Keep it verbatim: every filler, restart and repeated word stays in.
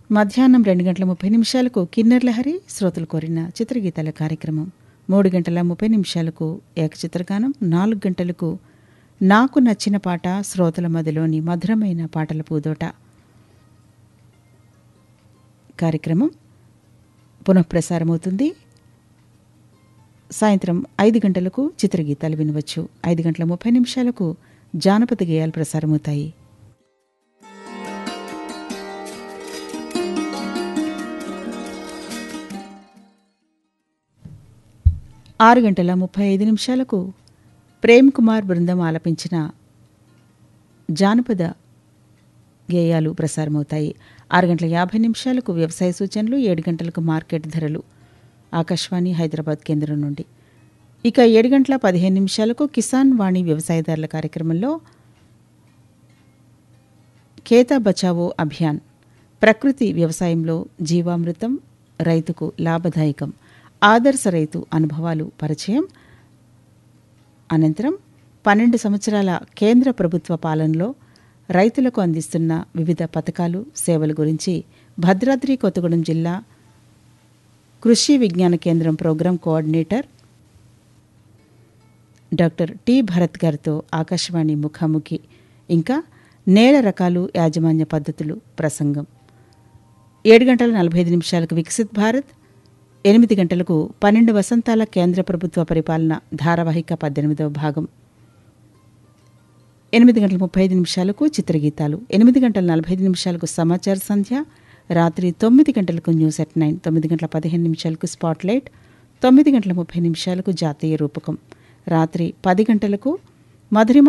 మధ్యాహ్నం రెండు గంటల ముప్పై నిమిషాలకు కిన్నెర్ లహరి శ్రోతలు కోరిన చిత్రగీతాల కార్యక్రమం. మూడు గంటల ముప్పై నిమిషాలకు ఏకచిత్రగానం. నాలుగు గంటలకు నాకు నచ్చిన పాట శ్రోతల మదిలోని మధురమైన పాటల పూదోట కార్యక్రమం పునఃప్రసారమవుతుంది. సాయంత్రం ఐదు గంటలకు చిత్రగీతాలు వినవచ్చు. ఐదు గంటల ముప్పై నిమిషాలకు జానపద గేయాలు ప్రసారమవుతాయి. ఆరు గంటల ముప్పై ఐదు నిమిషాలకు ప్రేమ్ కుమార్ బృందం ఆలపించిన జానపద గేయాలు ప్రసారమవుతాయి. ఆరు గంటల యాభై నిమిషాలకు వ్యవసాయ సూచనలు. ఏడు గంటలకు మార్కెట్ ధరలు ఆకాశవాణి హైదరాబాద్ కేంద్రం నుండి. ఇక ఏడు గంటల పదిహేను నిమిషాలకు కిసాన్ వాణి వ్యవసాయదారుల కార్యక్రమంలో ఖేతా బచావో అభియాన్, ప్రకృతి వ్యవసాయంలో జీవామృతం రైతుకు లాభదాయకం, ఆదర్శ రైతు అనుభవాలు పరిచయం. అనంతరం పన్నెండు సంవత్సరాల కేంద్ర ప్రభుత్వ పాలనలో రైతులకు అందిస్తున్న వివిధ పథకాలు సేవల గురించి భద్రాద్రి కొత్తగూడెం జిల్లా కృషి విజ్ఞాన కేంద్రం programme coordinator doctor T Bharat గారితో ఆకాశవాణి ముఖాముఖి, ఇంకా నేల రకాలు యాజమాన్య పద్ధతులు ప్రసంగం. ఏడు గంటల నలభై ఐదు నిమిషాలకు వికసిత్ భారత్, ఎనిమిది గంటలకు పన్నెండు వసంతాల కేంద్ర ప్రభుత్వ పరిపాలన ధారావాహిక పద్దెనిమిదవ భాగం. ఎనిమిది గంటల ముప్పై ఐదు నిమిషాలకు చిత్రగీతాలు. ఎనిమిది గంటల నలభై ఐదు నిమిషాలకు సమాచార సంధ్య. రాత్రి తొమ్మిది గంటలకు న్యూస్ ఎట్ నైన్. తొమ్మిది గంటల పదిహేను నిమిషాలకు స్పాట్లైట్. తొమ్మిది గంటల ముప్పై నిమిషాలకు జాతీయ రూపకం. రాత్రి పది గంటలకు మధురిమ